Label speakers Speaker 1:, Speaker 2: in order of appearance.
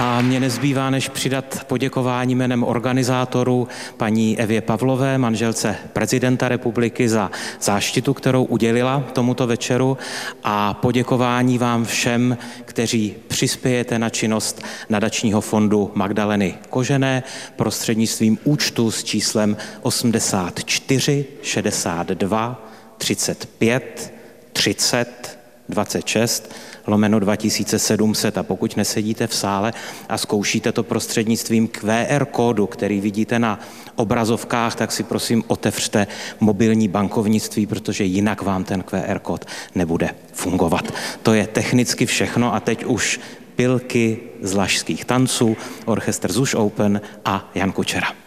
Speaker 1: A mě nezbývá, než přidat poděkování jménem organizátorů paní Evě Pavlové, manželce prezidenta republiky, za záštitu, kterou udělila tomuto večeru, a poděkování vám všem, kteří přispějete na činnost nadačního fondu Magdaleny Kožené prostřednictvím účtu s číslem 84 62 35 30 26 lomeno 2700. A pokud nesedíte v sále a zkoušíte to prostřednictvím QR kódu, který vidíte na obrazovkách, tak si prosím otevřte mobilní bankovnictví, protože jinak vám ten QR kód nebude fungovat. To je technicky všechno a teď už pilky z Lašských tanců, orchestr Zuš Open a Jan Kučera.